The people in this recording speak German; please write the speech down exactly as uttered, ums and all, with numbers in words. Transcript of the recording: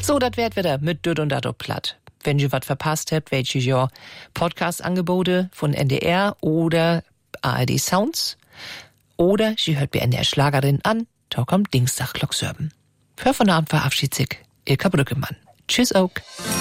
So, das wird wieder mit Düt und Dat platt. Wenn ihr was verpasst habt, welche ja Podcast-Angebote von N D R oder A R D Sounds oder sie hört bei N D R Schlagerin an, da kommt Dienstag Glocksörben. Für von Abend verabschiedet sich Ilka Brückemann. Tschüss auch.